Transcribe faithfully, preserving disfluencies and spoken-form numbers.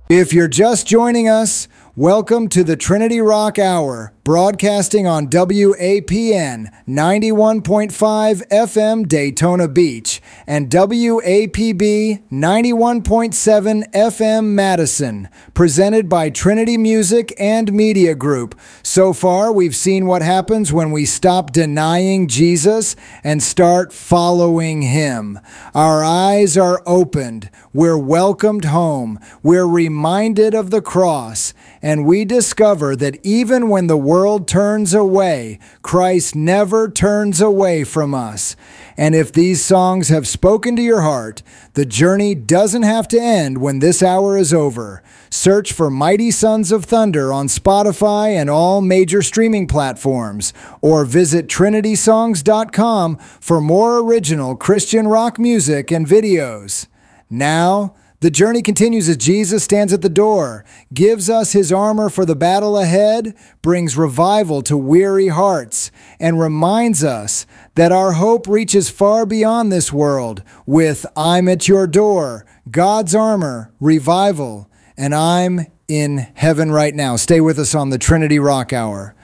If you're just joining us, welcome to the Trinity Rock Hour, broadcasting on W A P N ninety-one point five F M Daytona Beach and W A P B ninety-one point seven F M Madison, presented by Trinity Music and Media Group. So far, we've seen what happens when we stop denying Jesus and start following Him. Our eyes are opened. We're welcomed home. We're reminded of the cross. And we discover that even when the world turns away, Christ never turns away from us. And if these songs have spoken to your heart, the journey doesn't have to end when this hour is over. Search for Mighty Sons of Thunder on Spotify and all major streaming platforms, or visit trinity songs dot com for more original Christian rock music and videos. Now, the journey continues as Jesus stands at the door, gives us His armor for the battle ahead, brings revival to weary hearts, and reminds us that our hope reaches far beyond this world with I'm at your door, God's armor, revival, and I'm in heaven right now. Stay with us on the Trinity Rock Hour.